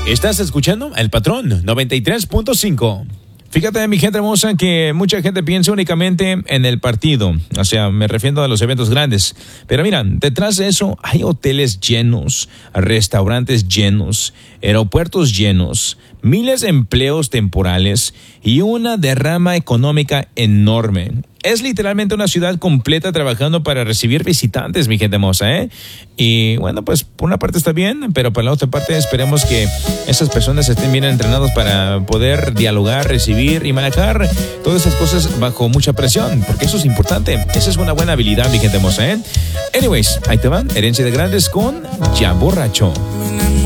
Estás escuchando El Patrón 93.5. Fíjate, mi gente hermosa, que mucha gente piensa únicamente en el partido. O sea, me refiero a los eventos grandes. Pero mira, detrás de eso hay hoteles llenos, restaurantes llenos, aeropuertos llenos, miles de empleos temporales y una derrama económica enorme. Es literalmente una ciudad completa trabajando para recibir visitantes, mi gente hermosa, ¿eh? Y bueno, pues por una parte está bien, pero por la otra parte esperemos que esas personas estén bien entrenados para poder dialogar, recibir y manejar todas esas cosas bajo mucha presión, porque eso es importante. Esa es una buena habilidad, mi gente hermosa, ¿eh? Anyways, ahí te van, Herencia de Grandes con Ya Borracho.